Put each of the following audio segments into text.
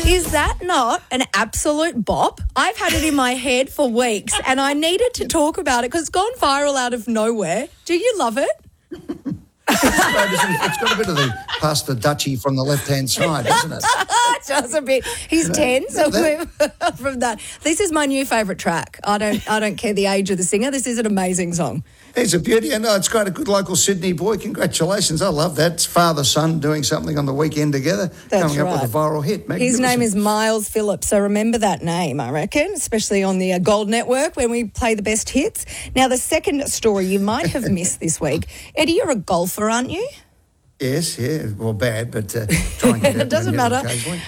Is that not an absolute bop? I've had it in my head for weeks and I needed to talk about it because it's gone viral out of nowhere. Do you love it? It's got a bit of the past the Dutchie from the left-hand side, doesn't it? Just a bit. He's 10, so from that. This is my new favourite track. I don't care the age of the singer. This is an amazing song. He's a beauty. I know it's got a good local Sydney boy. Congratulations. I love that. It's father-son doing something on the weekend together. That's coming right. up with a viral hit. His name is Miles Phillips, so remember that name, I reckon, especially on the Gold Network when we play the best hits. Now, the second story you might have missed this week. Eddie, you're a golfer, aren't you? Yes, yeah. Well, bad, but try and get it. It doesn't matter.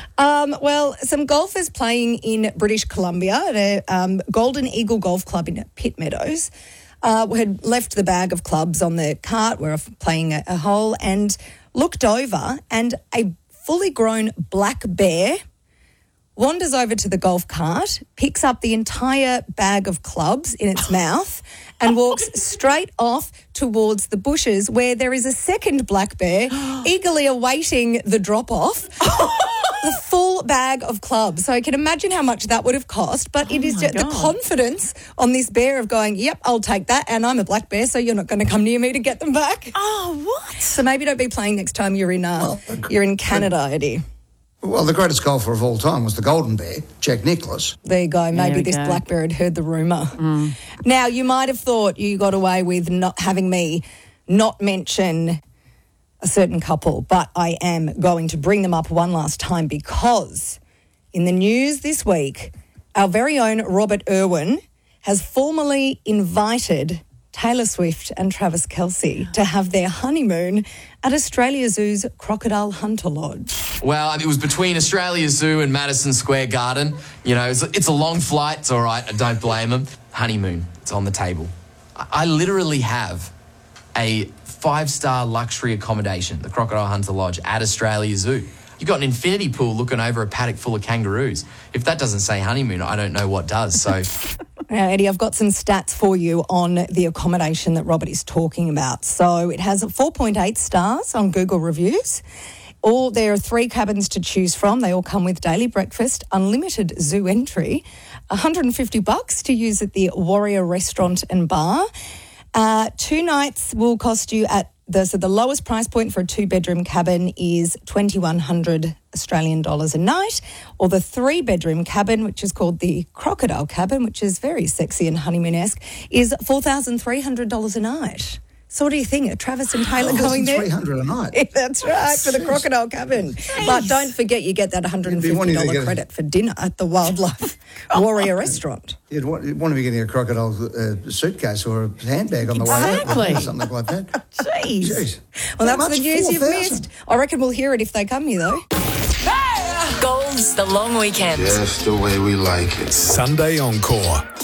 Well, some golfers playing in British Columbia at a Golden Eagle Golf Club in Pitt Meadows had left the bag of clubs on the cart. We're playing a hole and looked over and a fully grown black bear wanders over to the golf cart, picks up the entire bag of clubs in its mouth and walks straight off towards the bushes where there is a second black bear eagerly awaiting the drop-off. The full bag of clubs. So I can imagine how much that would have cost, but it is just the confidence on this bear of going, yep, I'll take that, and I'm a black bear, so you're not going to come near me to get them back. Oh, what? So maybe don't be playing next time you're in Canada, Eddie. Well, the greatest golfer of all time was the Golden Bear, Jack Nicklaus. There you go. Maybe this black bear had heard the rumour. Now, you might have thought you got away with not having me not mention a certain couple, but I am going to bring them up one last time because in the news this week, our very own Robert Irwin has formally invited Taylor Swift and Travis Kelce to have their honeymoon at Australia Zoo's Crocodile Hunter Lodge. Well, it was between Australia Zoo and Madison Square Garden. You know, it's a long flight. It's all right. I don't blame them. Honeymoon. It's on the table. I literally have a 5-star luxury accommodation, the Crocodile Hunter Lodge at Australia Zoo. You've got an infinity pool looking over a paddock full of kangaroos. If that doesn't say honeymoon, I don't know what does. So, now, Eddie, I've got some stats for you on the accommodation that Robert is talking about. So it has 4.8 stars on Google reviews. There are 3 cabins to choose from. They all come with daily breakfast, unlimited zoo entry, $150 to use at the Warrior Restaurant and Bar. 2 nights will cost you the lowest price point for a 2-bedroom cabin is $2,100 Australian dollars a night, or the 3-bedroom cabin, which is called the Crocodile Cabin, which is very sexy and honeymoon-esque, is $4,300 a night. So what do you think? Are Travis and Taylor going there? $300 a night. Yeah, that's right, for the Crocodile Cabin. Nice. But don't forget you get that $150 credit for dinner at the Wildlife Warrior Restaurant. You'd want to be getting a crocodile suitcase or a handbag on the way out. Or something like that. Jeez. Well, that's the news you've missed. I reckon we'll hear it if they come here, though. Gold's The Long Weekend. Just the way we like it. Sunday Encore.